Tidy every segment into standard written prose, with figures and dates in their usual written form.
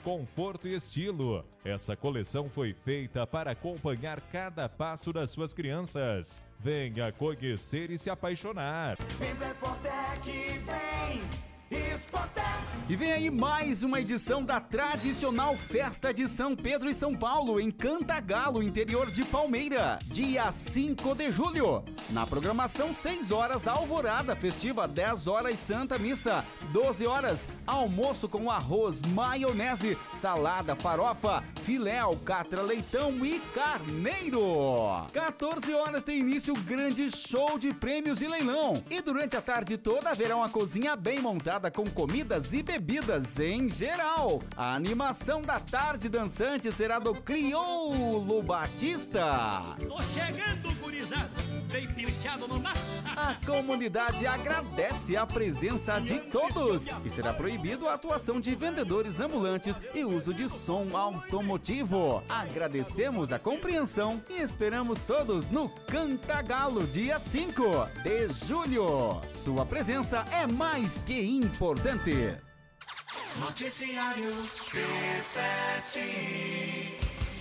conforto e estilo. Essa coleção foi feita para acompanhar cada passo das suas crianças. Venha conhecer e se apaixonar. Vem pra Sportec, vem Sportec. E vem aí mais uma edição da tradicional Festa de São Pedro e São Paulo em Cantagalo, interior de Palmeira, dia 5 de julho. Na programação, 6 horas, alvorada festiva, 10 horas, Santa Missa, 12 horas, almoço com arroz, maionese, salada, farofa, filé, alcatra, leitão e carneiro. 14 horas tem início o grande show de prêmios e leilão. E durante a tarde toda haverá uma cozinha bem montada com comidas e bebidas em geral. A animação da tarde dançante será do Crioulo Batista. Tô chegando, gurizada, bem pilchado no maço. A comunidade agradece a presença de todos e será proibido a atuação de vendedores ambulantes e uso de som automotivo. Agradecemos a compreensão e esperamos todos no Cantagalo, dia 5 de julho. Sua presença é mais que importante. Noticiário P7.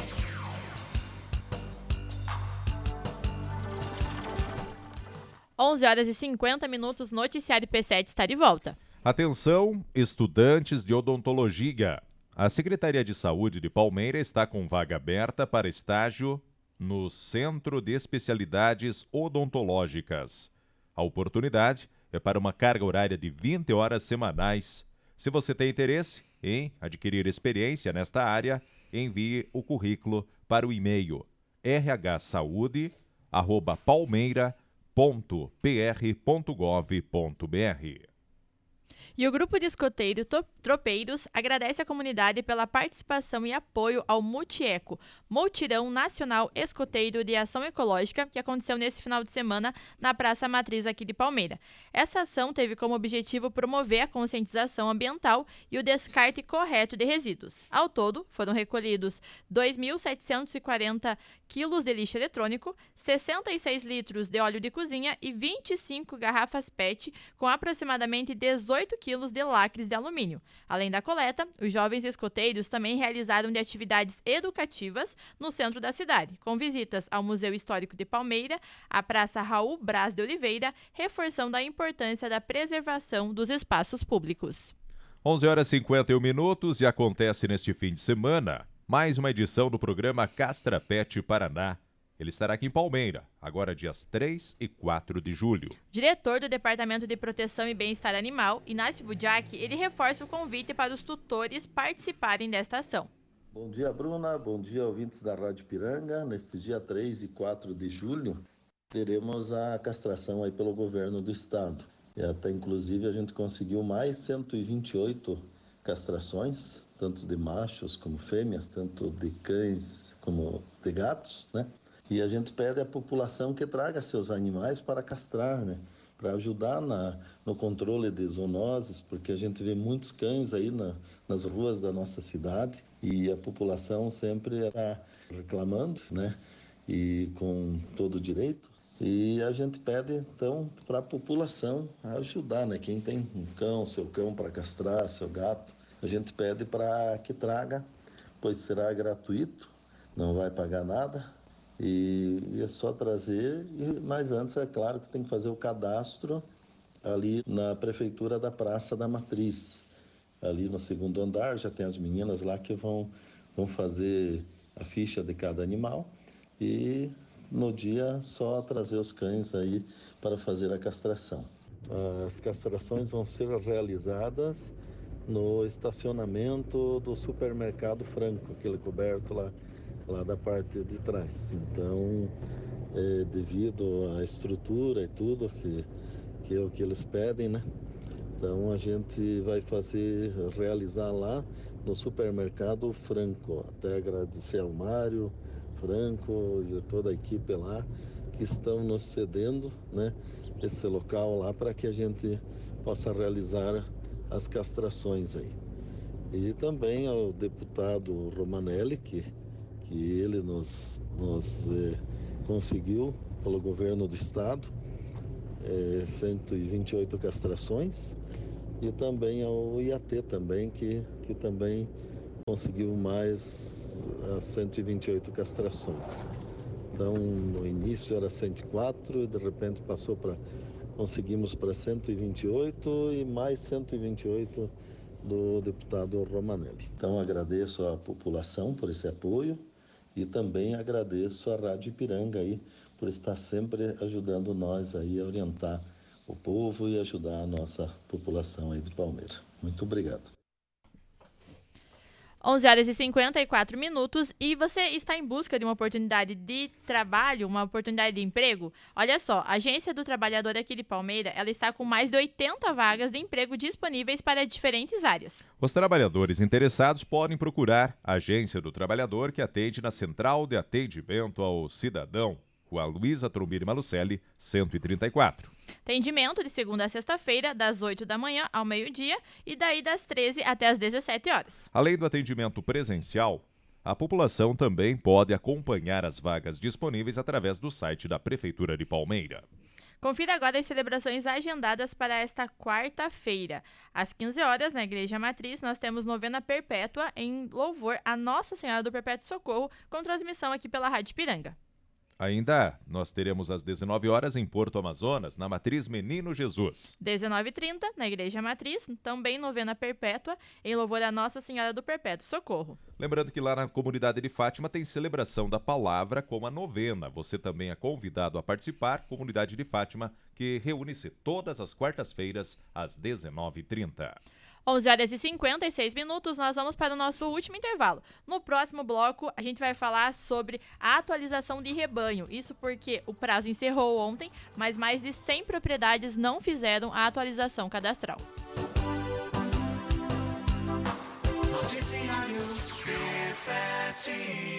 Onze horas e 50 minutos, Noticiário P7 está de volta. Atenção, estudantes de odontologia. A Secretaria de Saúde de Palmeira está com vaga aberta para estágio no Centro de Especialidades Odontológicas. A oportunidade é para uma carga horária de 20 horas semanais. Se você tem interesse em adquirir experiência nesta área, envie o currículo para o e-mail rhsaude@palmeira.pr.gov.br. E o grupo de escoteiros Tropeiros agradece à comunidade pela participação e apoio ao Multieco, Multirão Nacional Escoteiro de Ação Ecológica, que aconteceu nesse final de semana na Praça Matriz aqui de Palmeira. Essa ação teve como objetivo promover a conscientização ambiental e o descarte correto de resíduos. Ao todo, foram recolhidos 2.740 quilos de lixo eletrônico, 66 litros de óleo de cozinha e 25 garrafas PET com aproximadamente 18 quilos de lacres de alumínio. Além da coleta, os jovens escoteiros também realizaram de atividades educativas no centro da cidade, com visitas ao Museu Histórico de Palmeira, à Praça Raul Braz de Oliveira, reforçando a importância da preservação dos espaços públicos. 11 horas e 51 minutos e acontece neste fim de semana mais uma edição do programa Castrapet Paraná. Ele estará aqui em Palmeira, agora dias 3 e 4 de julho. Diretor do Departamento de Proteção e Bem-Estar Animal, Inácio Budiak, ele reforça o convite para os tutores participarem desta ação. Bom dia, Bruna. Bom dia, ouvintes da Rádio Piranga. Neste dia 3 e 4 de julho, teremos a castração aí pelo governo do estado. E até, inclusive, a gente conseguiu mais 128 castrações, tanto de machos como fêmeas, tanto de cães como de gatos, né? E a gente pede à população que traga seus animais para castrar, né? Para ajudar no controle de zoonoses, porque a gente vê muitos cães aí nas ruas da nossa cidade e a população sempre está reclamando, né? E com todo o direito. E a gente pede, então, para a população ajudar, né? Quem tem um cão, seu cão para castrar, seu gato, a gente pede para que traga, pois será gratuito, não vai pagar nada. E é só trazer, mas antes é claro que tem que fazer o cadastro ali na prefeitura da Praça da Matriz. Ali no segundo andar já tem as meninas lá que vão fazer a ficha de cada animal e no dia só trazer os cães aí para fazer a castração. As castrações vão ser realizadas no estacionamento do supermercado Franco, aquele coberto lá da parte de trás. Então, devido à estrutura e tudo que é o que eles pedem, né? Então a gente vai realizar lá no supermercado Franco. Até agradecer ao Mário Franco e toda a equipe lá que estão nos cedendo, né, esse local lá para que a gente possa realizar as castrações aí. E também ao deputado Romanelli, que ele nos conseguiu pelo governo do estado 128 castrações, e também ao IAT também, que também conseguiu mais as 128 castrações. Então, no início era 104 e de repente conseguimos para 128 e mais 128 do deputado Romanelli. Então, agradeço à população por esse apoio e também agradeço à Rádio Ipiranga aí por estar sempre ajudando nós aí a orientar o povo e ajudar a nossa população aí de Palmeira. Muito obrigado. 11h54 e você está em busca de uma oportunidade de trabalho, uma oportunidade de emprego? Olha só, a Agência do Trabalhador aqui de Palmeira, ela está com mais de 80 vagas de emprego disponíveis para diferentes áreas. Os trabalhadores interessados podem procurar a Agência do Trabalhador, que atende na Central de Atendimento ao Cidadão, Rua Luísa Trombini Malucelli, 134. Atendimento de segunda a sexta-feira, das 8 da manhã ao meio-dia e daí das 13 até as 17 horas. Além do atendimento presencial, a população também pode acompanhar as vagas disponíveis através do site da Prefeitura de Palmeira. Confira agora as celebrações agendadas para esta quarta-feira. Às 15 horas, na Igreja Matriz, nós temos novena perpétua em louvor a Nossa Senhora do Perpétuo Socorro, com transmissão aqui pela Rádio Ipiranga. Ainda nós teremos às 19 horas em Porto Amazonas, na Matriz Menino Jesus. 19h30, na Igreja Matriz, também novena perpétua, em louvor a Nossa Senhora do Perpétuo Socorro. Lembrando que lá na comunidade de Fátima tem celebração da palavra como a novena. Você também é convidado a participar, comunidade de Fátima, que reúne-se todas as quartas-feiras às 19h30. 11h56, nós vamos para o nosso último intervalo. No próximo bloco, a gente vai falar sobre a atualização de rebanho. Isso porque o prazo encerrou ontem, mas mais de 100 propriedades não fizeram a atualização cadastral. Noticiário P7.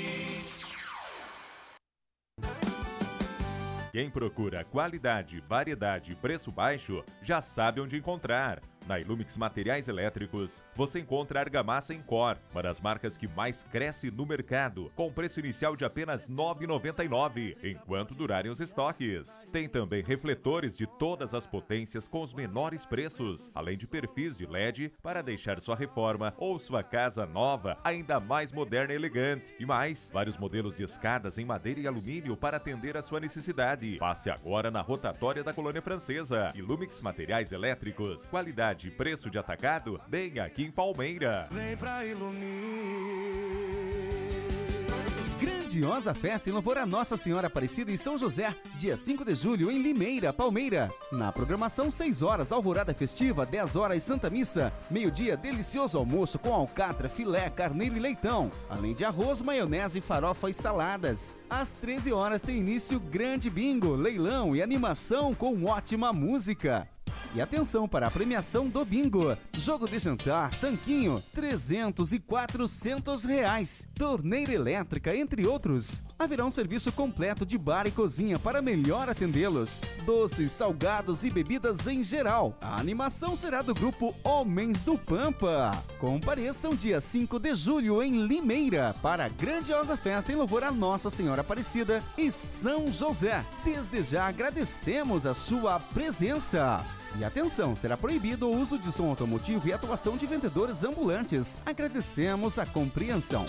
Quem procura qualidade, variedade e preço baixo, já sabe onde encontrar. Na Ilumix Materiais Elétricos, você encontra a argamassa Encore, uma das marcas que mais cresce no mercado, com preço inicial de apenas R$ 9,99, enquanto durarem os estoques. Tem também refletores de todas as potências com os menores preços, além de perfis de LED para deixar sua reforma ou sua casa nova ainda mais moderna e elegante. E mais, vários modelos de escadas em madeira e alumínio para atender a sua necessidade. Passe agora na rotatória da Colônia Francesa. Ilumix Materiais Elétricos, qualidade e preço de atacado, bem aqui em Palmeira. Vem pra Ilumir. Grandiosa festa em louvor a Nossa Senhora Aparecida em São José, dia 5 de julho em Limeira, Palmeira. Na programação 6 horas, alvorada festiva, 10 horas Santa Missa, meio-dia delicioso almoço com alcatra, filé, carneiro e leitão, além de arroz, maionese, farofa e saladas. Às 13 horas tem início grande bingo, leilão e animação com ótima música. E atenção para a premiação do bingo. Jogo de jantar, tanquinho, R$300 e R$400. Torneira elétrica, entre outros. Haverá um serviço completo de bar e cozinha para melhor atendê-los. Doces, salgados e bebidas em geral. A animação será do grupo Homens do Pampa. Compareçam dia 5 de julho em Limeira para a grandiosa festa em louvor a Nossa Senhora Aparecida e São José. Desde já agradecemos a sua presença. E atenção, será proibido o uso de som automotivo e atuação de vendedores ambulantes. Agradecemos a compreensão.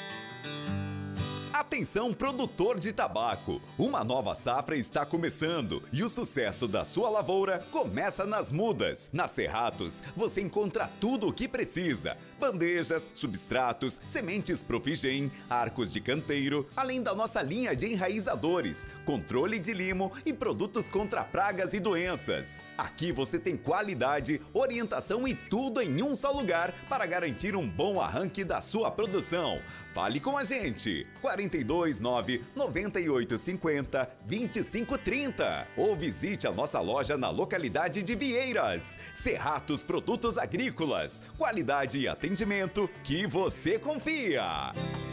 Atenção, produtor de tabaco! Uma nova safra está começando e o sucesso da sua lavoura começa nas mudas. Na Cerratos, você encontra tudo o que precisa: bandejas, substratos, sementes Profigen, arcos de canteiro, além da nossa linha de enraizadores, controle de limo e produtos contra pragas e doenças. Aqui você tem qualidade, orientação e tudo em um só lugar para garantir um bom arranque da sua produção. Fale com a gente! 429-9850-2530 ou visite a nossa loja na localidade de Vieiras. Cerratos Produtos Agrícolas, qualidade e atendimento que você confia.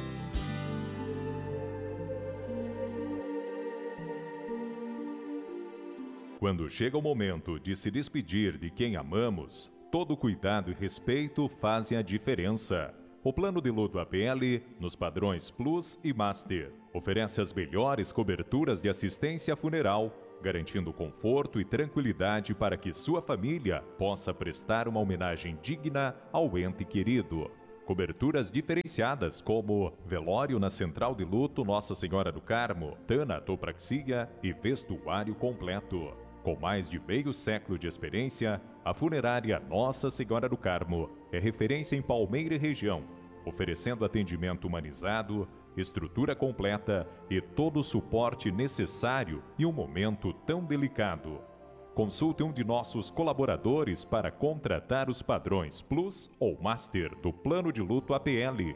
Quando chega o momento de se despedir de quem amamos, todo cuidado e respeito fazem a diferença. O plano de luto APL, nos padrões Plus e Master, oferece as melhores coberturas de assistência funeral, garantindo conforto e tranquilidade para que sua família possa prestar uma homenagem digna ao ente querido. Coberturas diferenciadas como velório na Central de Luto Nossa Senhora do Carmo, tanatopraxia e vestuário completo. Com mais de meio século de experiência, a funerária Nossa Senhora do Carmo é referência em Palmeira e região, oferecendo atendimento humanizado, estrutura completa e todo o suporte necessário em um momento tão delicado. Consulte um de nossos colaboradores para contratar os padrões Plus ou Master do Plano de Luto APL.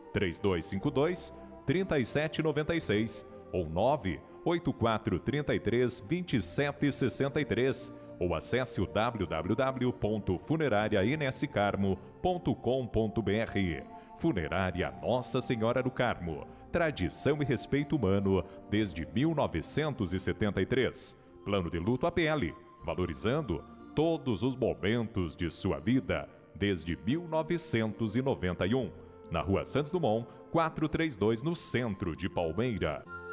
3252-3796 ou 98433-2763 ou acesse o www.funerarianscarmo.com.br. Funerária Nossa Senhora do Carmo. Tradição e respeito humano desde 1973. Plano de Luto APL. Valorizando todos os momentos de sua vida desde 1991. Na Rua Santos Dumont, 432, no centro de Palmeira.